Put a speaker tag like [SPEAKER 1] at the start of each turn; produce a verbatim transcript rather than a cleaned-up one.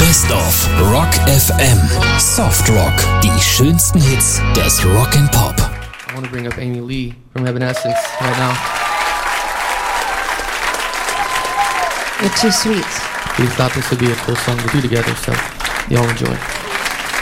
[SPEAKER 1] Best of Rock F M. Soft Rock. Die schönsten Hits des Rock and Pop.
[SPEAKER 2] I want to bring up Amy Lee from Evanescence right now.
[SPEAKER 3] You're too sweet.
[SPEAKER 2] We thought this would be a cool song to do together, so y'all enjoy.